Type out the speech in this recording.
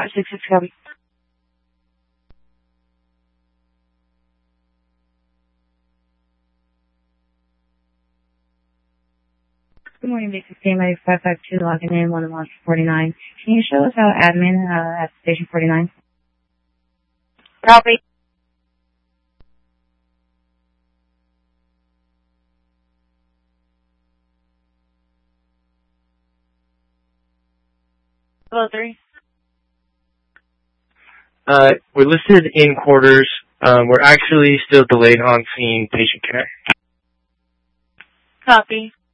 566, copy. Good morning, basic CMA 552, logging in, 1-49. Can you show us how admin at station 49? Copy. Hello, 3. We're listed in quarters. We're actually still delayed on seeing patient care. Copy.